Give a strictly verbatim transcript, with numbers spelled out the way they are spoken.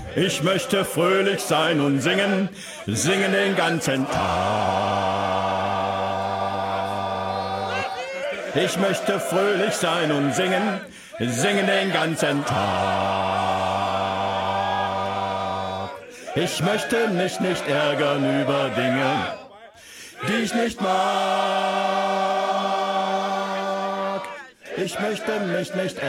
Ich möchte fröhlich sein und singen, singen den ganzen Tag. Ich möchte fröhlich sein und singen, singen den ganzen Tag. Ich möchte mich nicht ärgern über Dinge, die ich nicht mag. Ich möchte mich nicht ärgern.